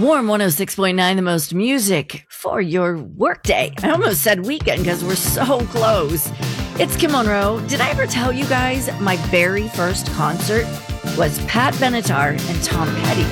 Warm 106.9, the most music for your workday. I almost said weekend because we're so close. It's Kim Monroe. Did I ever tell you guys my very first concert was Pat Benatar and Tom Petty?